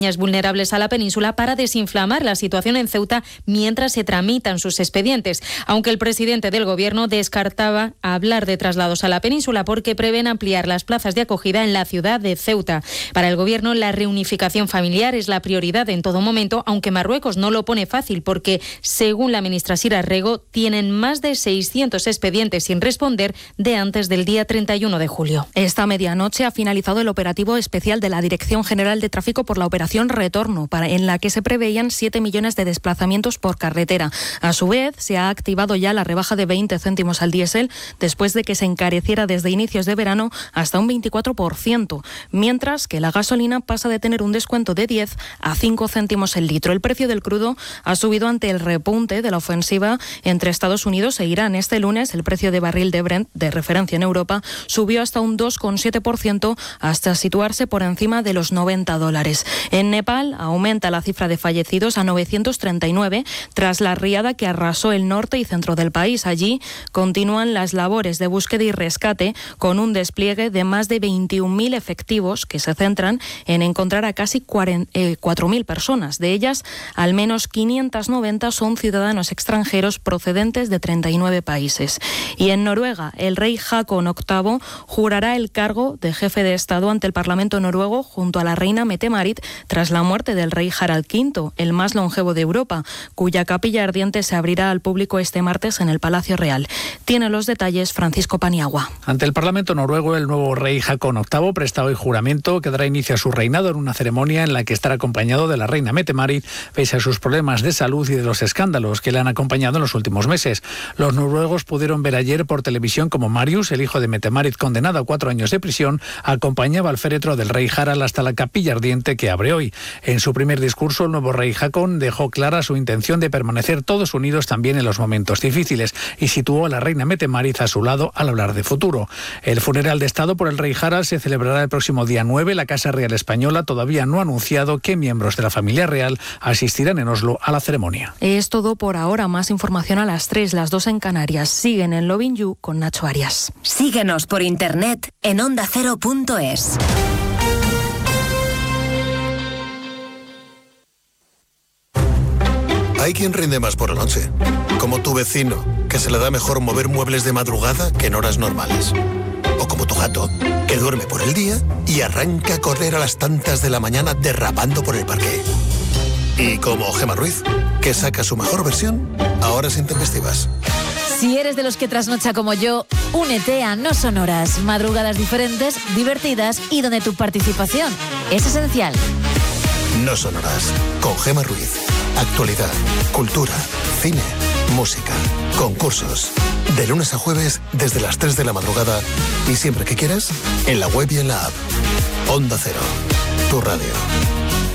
vulnerables a la península para desinflamar la situación en Ceuta mientras se tramitan sus expedientes, aunque el presidente del Gobierno descartaba hablar de traslados a la península porque prevén ampliar las plazas de acogida en la ciudad de Ceuta. Para el Gobierno, la reunificación familiar es la prioridad en todo momento, aunque Marruecos no lo pone fácil porque, según la ministra Sira Rego, tienen más de 600 expedientes sin responder de antes del día 31 de julio. Esta medianoche ha finalizado el operativo especial de la Dirección General de Tráfico por la operación Retorno, en la que se preveían 7 millones de desplazamientos por carretera. A su vez, se ha activado ya la rebaja de 20 céntimos al diésel después de que se encareciera desde inicios de verano hasta un 24%, mientras que la gasolina pasa de tener un descuento de 10 a 5 céntimos el litro. El precio del crudo ha subido ante el repunte de la ofensiva entre Estados Unidos e Irán. Este lunes, el precio de barril de Brent, de referencia en Europa, subió hasta un 2,7% hasta situarse por encima de los $90. En Nepal aumenta la cifra de fallecidos a 939 tras la riada que arrasó el norte y centro del país. Allí continúan las labores de búsqueda y rescate con un despliegue de más de 21.000 efectivos que se centran en encontrar a casi 4.000 personas. De ellas, al menos 590 son ciudadanos extranjeros procedentes de 39 países. Y en Noruega, el rey Haakon VIII jurará el cargo de jefe de Estado ante el Parlamento noruego junto a la reina Mette-Marit tras la muerte del rey Harald V, el más longevo de Europa, cuya capilla ardiente se abrirá al público este martes en el Palacio Real. Tiene los detalles Francisco Paniagua. Ante el Parlamento noruego, el nuevo rey Haakon VIII presta hoy juramento que dará inicio a su reinado en una ceremonia en la que estará acompañado de la reina Mette-Marit, pese a sus problemas de salud y de los escándalos que le han acompañado en los últimos meses. Los noruegos pudieron ver ayer por televisión como Marius, el hijo de Mette-Marit, condenado a 4 años de prisión, acompañaba al féretro del rey Harald hasta la capilla ardiente que abre hoy. En su primer discurso, el nuevo rey Haakon dejó clara su intención de permanecer todos unidos también en los momentos difíciles y situó a la reina Mette-Marit a su lado al hablar de futuro. El funeral de Estado por el rey Harald se celebrará el próximo día 9. La Casa Real Española todavía no ha anunciado qué miembros de la familia real asistirán en Oslo a la ceremonia. Es todo por ahora. Más información a las 3, las 2 en Canarias. Siguen en Lovin You con Nacho Arias. Síguenos por internet en ondacero.es. Hay quien rinde más por la noche, como tu vecino, que se le da mejor mover muebles de madrugada que en horas normales. O como tu gato, que duerme por el día y arranca a correr a las tantas de la mañana derrapando por el parque. Y como Gemma Ruiz, que saca su mejor versión a horas intempestivas. Si eres de los que trasnocha como yo, únete a No Sonoras. Madrugadas diferentes, divertidas y donde tu participación es esencial. No Sonoras, con Gemma Ruiz. Actualidad, cultura, cine, música, concursos. De lunes a jueves desde las 3 de la madrugada y siempre que quieras, en la web y en la app. Onda Cero, tu radio.